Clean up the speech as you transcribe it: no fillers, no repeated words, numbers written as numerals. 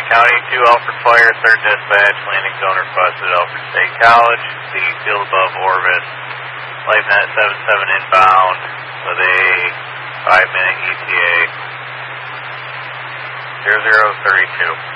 County, 2 Alfred Fire, 3rd Dispatch, landing zone requested, Alfred State College, the field above Orvis, LifeNet 77 inbound with a 5-minute ETA, 0032.